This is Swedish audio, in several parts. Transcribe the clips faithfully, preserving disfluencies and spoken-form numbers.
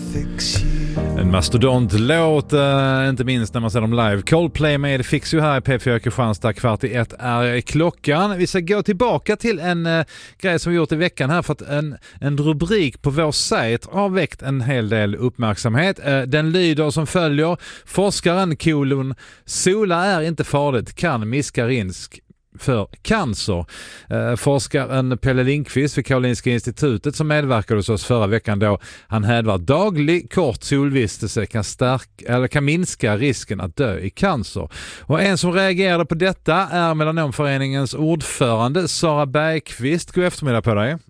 En mastodontlåt, äh, inte minst när man ser dem live. Coldplay med Fix You här i P fyra Kristianstad. Kvart i ett är klockan. Vi ska gå tillbaka till en äh, grej som vi gjort i veckan här, för att en, en rubrik på vår sajt har väckt en hel del uppmärksamhet. Äh, den lyder som följer: forskaren kolon sola är inte farligt, kan minska risk för cancer. Eh, forskaren Pelle Lindqvist vid Karolinska institutet som medverkade hos oss förra veckan, då han hävdar att daglig kort solvistelse kan, stärka, eller kan minska risken att dö i cancer. Och en som reagerade på detta är Melanomföreningens ordförande Sara Bergqvist. God eftermiddag på dig.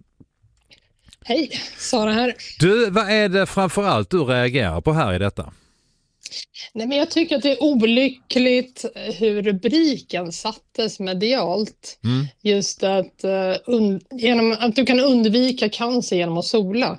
Hej, Sara här. Du, vad är det framförallt du reagerar på här i detta? Nej, men jag tycker att det är olyckligt hur rubriken sattes medialt. Mm. Just att, uh, und- genom att du kan undvika cancer genom att sola.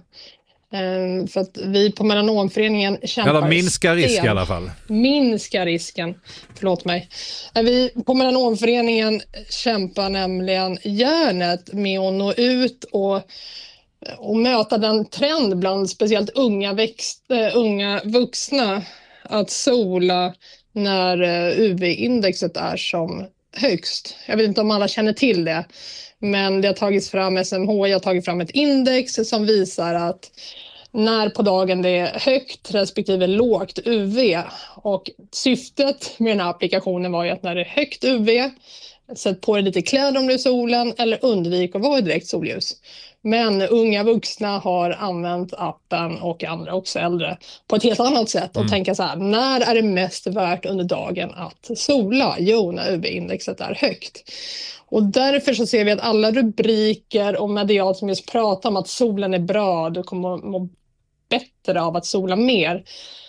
Um, för att vi på Melanomföreningen kämpar... Eller minska risk i alla fall. Minska risken, förlåt mig. Vi på Melanomföreningen kämpar nämligen hjärnet med att nå ut och, och möta den trend bland speciellt unga, växt, uh, unga vuxna att sola när U V-indexet är som högst. Jag vet inte om alla känner till det, men det har tagits fram, S M H I har tagit fram ett index som visar att när på dagen det är högt respektive lågt U V, och syftet med den här applikationen var ju att när det är högt U V, sätt på dig lite kläder om du är i solen eller undvik att vara i direkt solljus. Men unga vuxna har använt appen, och andra också äldre, på ett helt annat sätt och mm. tänka så här: när är det mest värt under dagen att sola? Jo, när U V-indexet är högt. Och därför så ser vi att alla rubriker och medialt som just pratar om att solen är bra, du kommer att må bättre av att sola mer,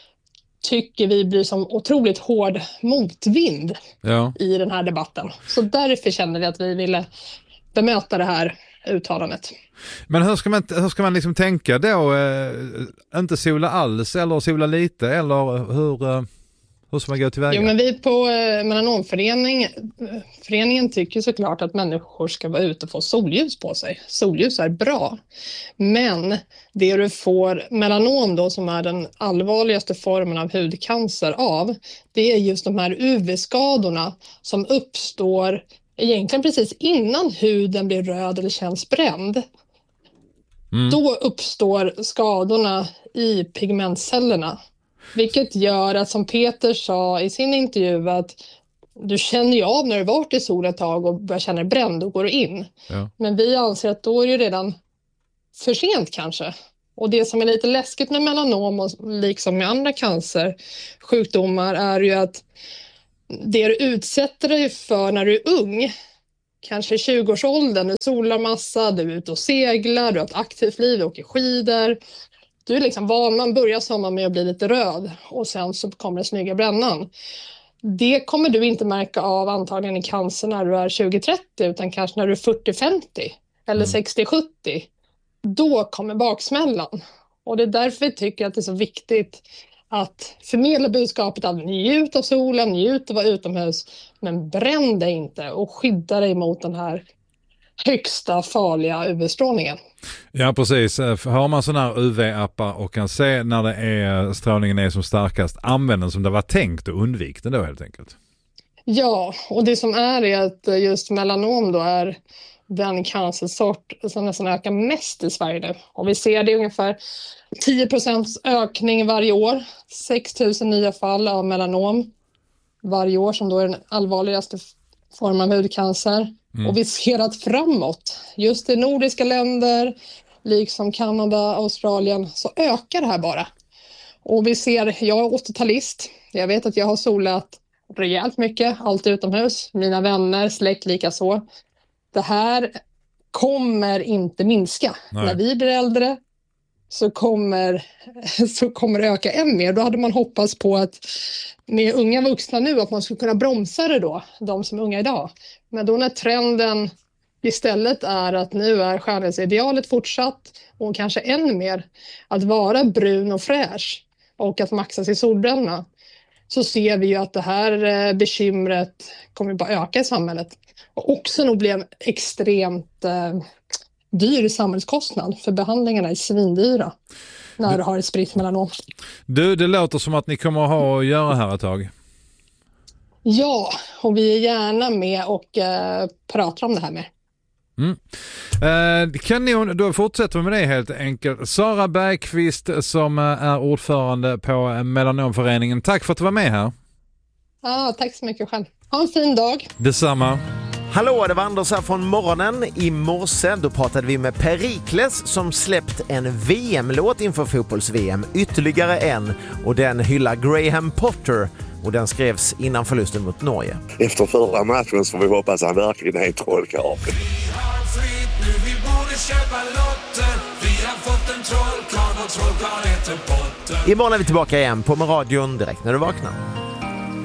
tycker vi blir som otroligt hård motvind ja. i den här debatten. Så därför kände vi att vi ville bemöta det här uttalandet. Men hur ska man, hur ska man liksom tänka då? Eh, inte sola alls eller sola lite, eller hur, eh, hur ska man gå tillväga? Jo, men vi på eh, Melanomföreningen föreningen tycker såklart att människor ska vara ute och få solljus på sig. Solljus är bra. Men det du får melanom då, som är den allvarligaste formen av hudcancer av, det är just de här U V-skadorna som uppstår egentligen precis innan huden blir röd eller känns bränd. Mm. Då uppstår skadorna i pigmentcellerna. Vilket gör att, som Peter sa i sin intervju, att du känner ju av när du varit i sol ett tag och börjar känna dig bränd och går in. Ja. Men vi anser att då är det redan för sent kanske. Och det som är lite läskigt med melanom, och liksom med andra cancersjukdomar, är ju att det du utsätter dig för när du är ung, kanske i tjugo-årsåldern, du solar massa, du är ute och seglar, du har ett aktivt liv, du åker skidor. Du är liksom van, man börjar sommaren med att bli lite röd och sen så kommer den snygga brännan. Det kommer du inte märka av antagligen i cancer när du är tjugo trettio, utan kanske när du är fyrtio femtio eller mm. sextio sjuttio. Då kommer baksmällan. Och det är därför vi tycker att det är så viktigt att förmedla budskapet att njut av solen, njut av att vara utomhus, men bränn dig inte och skydda dig mot den här högsta farliga U V-strålningen. Ja, precis. Har man sådana här U V-appar och kan se när det är, strålningen är som starkast, använd den som det var tänkt och undvik den då helt enkelt. Ja, och det som är är att just melanom då är den cancersort som nästan ökar mest i Sverige nu. Och vi ser det ungefär tio procent ökning varje år. sex tusen nya fall av melanom varje år, som då är den allvarligaste formen av hudcancer. Mm. Och vi ser att framåt, just i nordiska länder, liksom Kanada, Australien, så ökar det här bara. Och vi ser, jag är åttiotalist, jag vet att jag har solat rejält mycket, allt utomhus. Mina vänner, släkt lika så. Det här kommer inte minska. Nej. När vi blir äldre så kommer, så kommer det öka än mer. Då hade man hoppats på att med unga vuxna nu att man skulle kunna bromsa det då, de som är unga idag. Men då när trenden istället är att nu är skönhetsidealet fortsatt och kanske än mer att vara brun och fräsch och att maxa sig solbränna, så ser vi ju att det här bekymret kommer bara öka i samhället. Och också nog bli en extremt eh, dyr samhällskostnad, för behandlingarna är svindyra när du har ett spritt melanom. Du, det låter som att ni kommer att ha att göra här ett tag. Ja, och vi är gärna med och eh, pratar om det här med. Mm. Eh, kan ni då fortsätta med det helt enkelt. Sara Bergqvist som är ordförande på Melanomföreningen. Tack för att du var med här. Ja, tack så mycket själv. Ha en fin dag. Detsamma. Hallå, det var Anders här från morgonen. I morse då pratade vi med Perikles som släppt en V M-låt inför fotbolls-V M. Ytterligare en, och den hyllar Graham Potter. Och den skrevs innan förlusten mot Norge. Efter förra matchen så får vi hoppas att han verkligen är trollkarl. Vi har fritt nu, vi borde köpa lotter. Vi har fått en trollkarl och trollkarl heter Potter. Imorgon är vi tillbaka igen på med radion direkt när du vaknar.